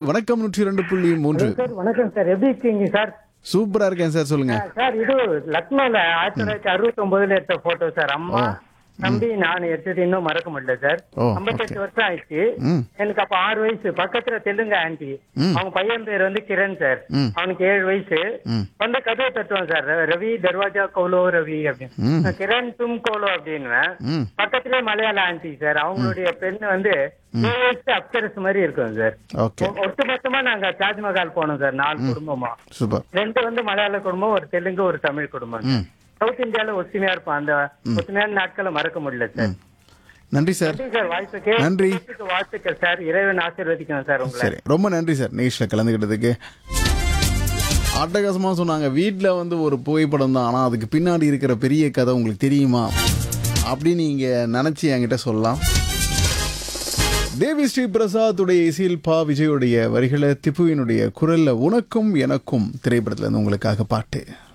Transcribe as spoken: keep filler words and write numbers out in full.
வணக்கம் நூற்றி இரண்டு புள்ளி மூன்று. சார் வணக்கம் சார், எப்படி இருக்கீங்க சார்? சூப்பரா இருக்கேன் சார், சொல்லுங்க. சார் இது லக்னோல ஆயிரத்தி தொள்ளாயிரத்தி அறுபத்தி ஒன்பதுல எடுத்த போட்டோ சார். அம்மா தம்பி நான் எடுத்தது இன்னும் மறக்க முடியல சார். ஓ, ஐம்பத்தெட்டு வருஷம் ஆயிடுச்சு. ம் எனக்கு அப்ப ஆறு வயசு. பக்கத்துல தெலுங்கு ஆண்டி, ம். அவங்க பையன் பேர் வந்து கிரண் சார். ம். அவனுக்கு ஏழு வயசு. ம் வந்து கதவை தட்டுவான் சார், ரவி தர்வாஜா கோலோ ரவி அப்படின்னு. ம் கிரண் தும் கோலோ அப்படின்னு. ம் பக்கத்துலயே மலையாள ஆண்டி சார். அவங்களுடைய பெண் வந்து அப்சரஸ் மாதிரி இருக்கும் சார். ஓகே, ஒட்டுமொத்தமா நாங்க தாஜ்மஹால் போனோம் சார், நாலு குடும்பமா. சூப்பர். ரெண்டு வந்து மலையாள குடும்பம், ஒரு தெலுங்கு, ஒரு தமிழ் குடும்பம். ம் சவுத் இந்தியால ஒற்றுமையா இருப்போம். அந்த ஒற்றுமையான நாட்களை மறக்க முடியல சார். நன்றி சார். நன்றி சார், வாய்ப்புக்கு நன்றி. வாழ்த்துக்கள் சார். இறைவன் ஆசீர்வதிக்கணும் சார் உங்களை. சரி, ரொம்ப நன்றி சார் நிகழ்ச்சியில் கலந்துக்கிட்டதுக்கு. அட்டகாசமாக சொன்னாங்க. வீட்டில் வந்து ஒரு புகைப்படம் தான், ஆனால் அதுக்கு பின்னாடி இருக்கிற பெரிய கதை உங்களுக்கு தெரியுமா அப்படின்னு நீங்கள் நினச்சி என்கிட்ட சொல்லலாம். தேவி ஸ்ரீ பிரசாத்துடைய இசையில் பா விஜயுடைய வரிகளை திப்புவினுடைய குரல்ல உனக்கும் எனக்கும் திரைப்படத்துல இருந்து உங்களுக்காக பாட்டு.